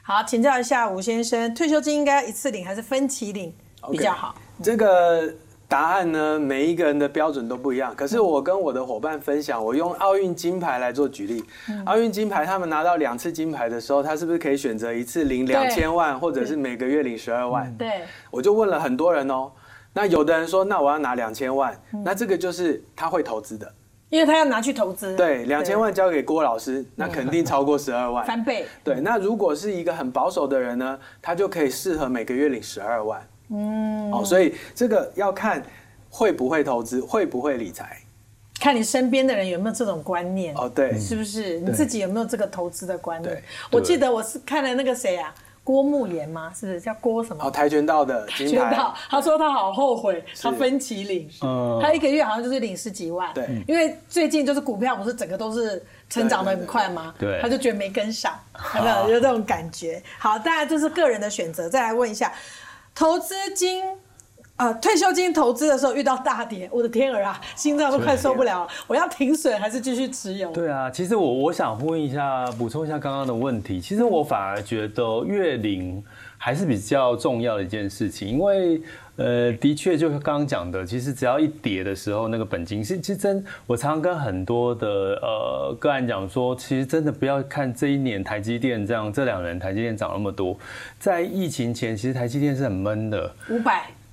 好，请教一下吴先生，退休金应该一次领还是分期领比较好？ 这个答案呢，每一个人的标准都不一样。可是我跟我的伙伴分享，我用奥运金牌来做举例。奥运金牌他们拿到2次金牌的时候，他是不是可以选择一次领2000万，或者是每个月领12万？ 对， 我就问了很多人哦。那有的人说，那我要拿2000万，那这个就是他会投资的。 因为他要拿去投资， 对，2000万交给郭老师，那肯定超过12万， 翻倍。 对，那如果是一个很保守的人呢，他就可以适合每个月领12万。所以这个要看会不会投资，会不会理财， 看你身边的人有没有这种观念。 对， 是不是？你自己有没有这个投资的观念？我记得我是看了那个谁啊。郭慕言吗？是不是叫郭什么？ 跆拳道的金牌。 他说他好后悔，他分期领，他一个月好像就是领10几万。 对， 因为最近就是股票不是整个都是成长得很快吗？ 对， 他就觉得没跟上，有没有？有这种感觉？好，当然这是个人的选择。再来问一下，投资金。退休金投资的时候遇到大跌，我的天儿啊，心脏都快受不了了。我要停损还是继续持有？ 对啊，其实我想问一下，补充一下刚刚的问题。其实我反而觉得月领还是比较重要的一件事情，因为的确就刚刚讲的，其实只要一跌的时候，那个本金其实我常常跟很多的个案讲说，其实真的不要看这一年台积电这2年台积电涨那么多，在疫情前其实台积电是很闷的，